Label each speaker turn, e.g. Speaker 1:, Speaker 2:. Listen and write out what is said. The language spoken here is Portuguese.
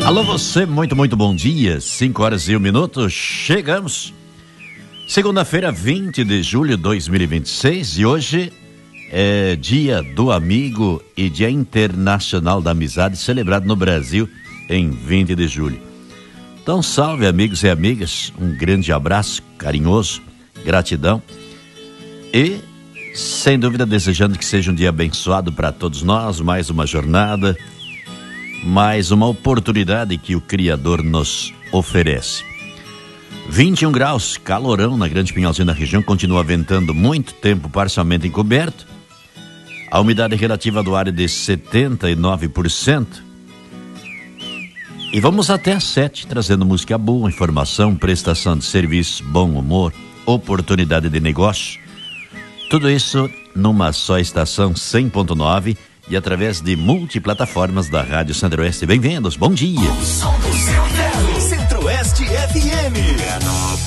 Speaker 1: Alô você, muito bom dia, 5h01, chegamos. Segunda-feira, 20 de julho de 2026 e hoje é dia do amigo e dia internacional da amizade celebrado no Brasil em 20 de julho. Então salve amigos e amigas, um grande abraço carinhoso, gratidão e sem dúvida desejando que seja um dia abençoado para todos nós, mais uma jornada, mais uma oportunidade que o Criador nos oferece. 21 graus, calorão na Grande Pinhalzinho, na região, continua ventando muito tempo, parcialmente encoberto. A umidade relativa do ar é de 79%. E vamos até às 7, trazendo música boa, informação, prestação de serviço, bom humor, oportunidade de negócio. Tudo isso numa só estação 100.9 e através de multiplataformas da Rádio Centro-Oeste. Bem-vindos, bom dia.
Speaker 2: O som do seu Centro-Oeste FM.